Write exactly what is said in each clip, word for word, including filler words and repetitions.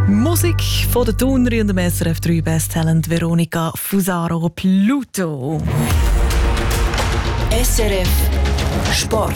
Musik von der Thunerin und dem S R F drei Best-Talent Veronica Fusaro Pluto. S R F Sport.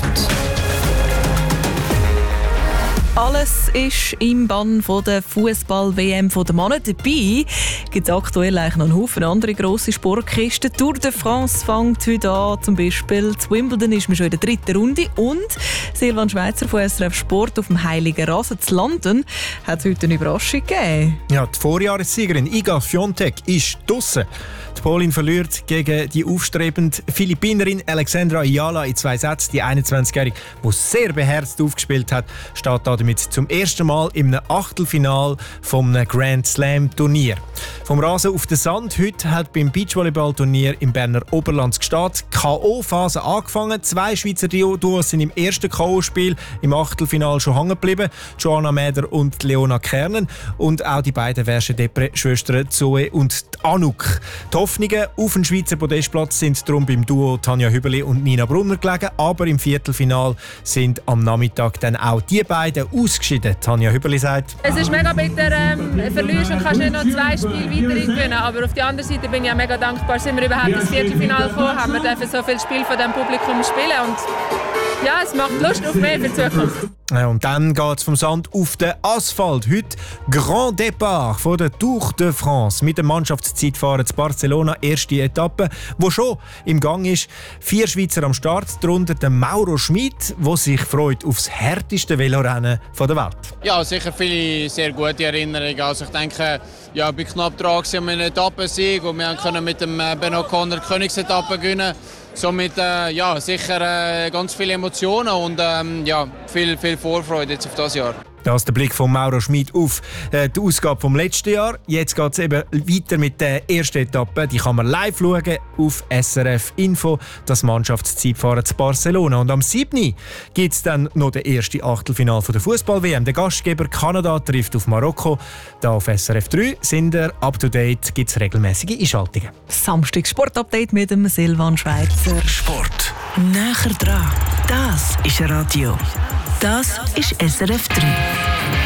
Alles ist im Bann von der Fußball-W M von der Männer. Dabei gibt es aktuell eigentlich noch einen Haufen andere grosse Sportkisten. Tour de France fängt heute an, zum Beispiel. Zu Wimbledon ist man schon in der dritten Runde. Und Silvan Schweizer von S R F Sport auf dem Heiligen Rasen zu London hat heute eine Überraschung gegeben. Ja, die Vorjahressiegerin Iga Świątek ist draussen. Die Polin verliert gegen die aufstrebende Philippinerin Alexandra Ayala in zwei Sätzen. Die einundzwanzigjährige, die sehr beherzt aufgespielt hat, steht damit zum ersten Mal im Achtelfinal vom Grand Slam Turnier. Vom Rasen auf den Sand heute hat beim Beachvolleyball-Turnier im Berner Oberland gestartet. K O-Phase angefangen. Zwei Schweizer Duos sind im ersten K O-Spiel im Achtelfinal schon hängen geblieben. Joanna Mäder und Leona Kernen. Und auch die beiden Versche-Depre-Schwestern Zoe und Anouk. Die Hoffnungen auf den Schweizer Podestplatz sind darum beim Duo Tanja Hübeli und Nina Brunner gelegen. Aber im Viertelfinal sind am Nachmittag dann auch die beiden ausgeschieden. Tanja Hübeli sagt: Es ist mega bitter, ähm, verlierst und kannst nicht noch zwei Spiele weiter gewinnen. Aber auf der anderen Seite bin ich auch mega dankbar, sind wir überhaupt ins Viertelfinale gekommen, haben wir dürfen so viele Spiele von diesem Publikum spielen. Und ja, es macht Lust auf mehr für die Zukunft. Ja, und dann geht es vom Sand auf den Asphalt. Heute Grand Départ von der Tour de France mit dem Mannschaftszeitfahren zu Barcelona. Erste Etappe, die schon im Gang ist. Vier Schweizer am Start, darunter der Mauro Schmid, der sich freut auf das härteste Velorennen der Welt. Ja, sicher viele sehr gute Erinnerungen. Also ich denke, ja, ich bin knapp dran an einem Etappensieg und wir können mit dem Ben O'Connor die Königsetappe gewinnen. Somit äh, ja, sicher äh, ganz viele Emotionen und ähm, ja, viel, viel Vorfreude jetzt auf das Jahr. Das ist der Blick von Mauro Schmid auf äh, die Ausgabe vom letzten Jahr. Jetzt geht es eben weiter mit der ersten Etappe. Die kann man live schauen auf S R F Info, das Mannschaftszeitfahren zu Barcelona. Und am siebten gibt es dann noch das erste Achtelfinale der Fußball-W M. Der Gastgeber Kanada trifft auf Marokko. Da auf S R F drei sind ihr up to date, gibt es regelmäßige Einschaltungen. Samstag Sportupdate mit dem Silvan Schweizer. Sport. Näher dran. Das ist Radio. Das ist S R F drei.